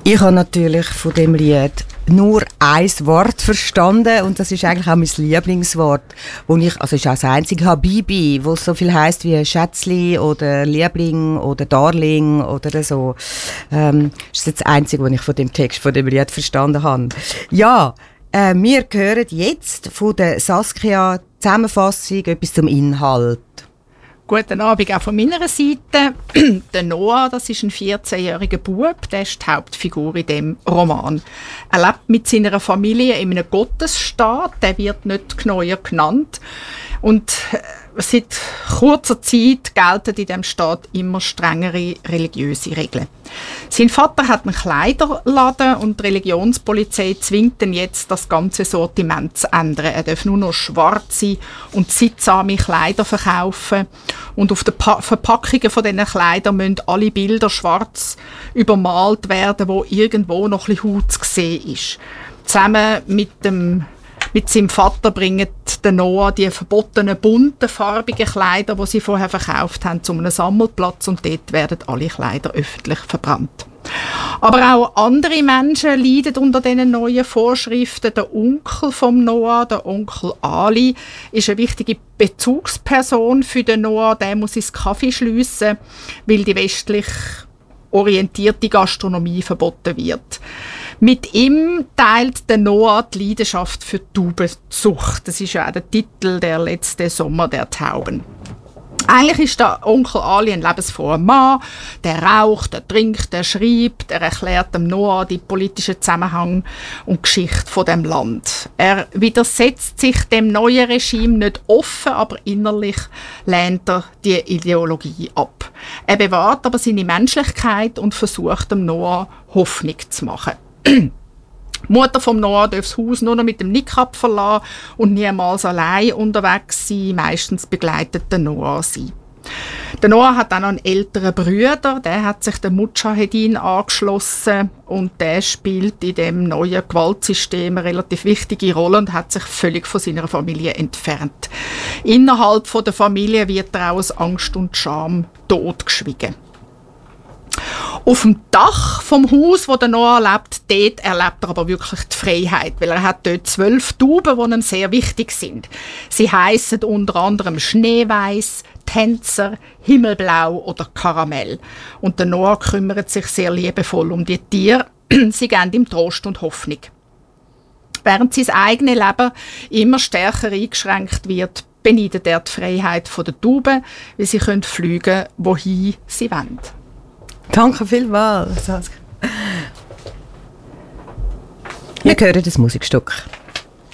Ich habe natürlich von dem Lied nur ein Wort verstanden und das ist eigentlich auch mein Lieblingswort, wo ich, also ist auch das einzige, Habibi, wo so viel heisst wie Schätzli oder Liebling oder Darling oder so. Ist das Einzige, was ich von dem Text, von dem Lied verstanden habe. Ja, wir hören jetzt von der Saskia Zusammenfassung etwas zum Inhalt. Guten Abend auch von meiner Seite. Der Noah, das ist ein 14-jähriger Bub, der ist die Hauptfigur in dem Roman. Er lebt mit seiner Familie in einem Gottesstaat, der wird nicht genauer genannt. Und seit kurzer Zeit gelten in diesem Staat immer strengere religiöse Regeln. Sein Vater hat einen Kleiderladen und die Religionspolizei zwingt ihn jetzt, das ganze Sortiment zu ändern. Er darf nur noch schwarze und sittsame Kleider verkaufen. Und auf den Verpackungen von diesen Kleidern müssen alle Bilder schwarz übermalt werden, wo irgendwo noch ein bisschen Haut zu sehen ist. Zusammen mit seinem Vater bringen der Noah die verbotenen, bunten, farbigen Kleider, die sie vorher verkauft haben, zu einem Sammelplatz und dort werden alle Kleider öffentlich verbrannt. Aber auch andere Menschen leiden unter diesen neuen Vorschriften. Der Onkel vom Noah, der Onkel Ali, ist eine wichtige Bezugsperson für den Noah. Der muss ins Kaffee schliessen, weil die westlich orientierte Gastronomie verboten wird. Mit ihm teilt der Noah die Leidenschaft für die Taubenzucht. Das ist ja auch der Titel der letzten Sommer der Tauben. Eigentlich ist der Onkel Ali ein lebensfroher Mann. Der raucht, der trinkt, der schreibt, er erklärt dem Noah die politischen Zusammenhang und Geschichte von dem Land. Er widersetzt sich dem neuen Regime nicht offen, aber innerlich lehnt er die Ideologie ab. Er bewahrt aber seine Menschlichkeit und versucht dem Noah Hoffnung zu machen. Die Mutter vom Noah darf das Haus nur noch mit dem Niqab verlassen und niemals allein unterwegs sein. Meistens begleitet der Noah sie. Der Noah hat auch noch einen älteren Bruder, der hat sich der Mudschahedin angeschlossen und der spielt in dem neuen Gewaltsystem eine relativ wichtige Rolle und hat sich völlig von seiner Familie entfernt. Innerhalb der Familie wird er auch aus Angst und Scham totgeschwiegen. Auf dem Dach vom Haus, wo der Noah lebt, dort erlebt er aber wirklich die Freiheit, weil er hat dort 12 Tauben, die ihm sehr wichtig sind. Sie heissen unter anderem Schneeweiß, Tänzer, Himmelblau oder Karamell. Und der Noah kümmert sich sehr liebevoll um die Tiere. Sie geben ihm Trost und Hoffnung. Während sein eigenes Leben immer stärker eingeschränkt wird, beneidet er die Freiheit der Tauben, weil sie fliegen können, wohin sie wollen. Danke vielmals. Wir hören das Musikstück.